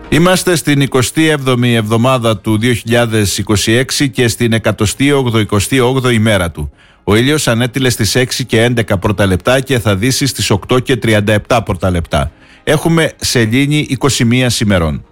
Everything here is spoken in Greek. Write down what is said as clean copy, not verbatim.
Είμαστε στην 27η εβδομάδα του 2026 και στην 128η ημέρα του. Ο ήλιος ανέτειλε στις 6 και 11 πρώτα λεπτά και θα δύσει στις 8 και 37 πρώτα λεπτά. Έχουμε σελήνη 21 ημερών.